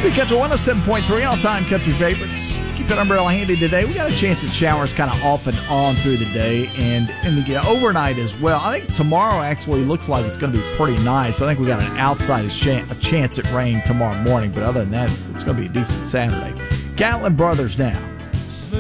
We catch a 107.3 all-time country favorites. Keep that umbrella handy today. We got a chance at showers kind of off and on through the day and in the overnight as well. I think tomorrow actually looks like it's going to be pretty nice. I think we got an outside chance at rain tomorrow morning, but other than that, it's going to be a decent Saturday. Gatlin Brothers now.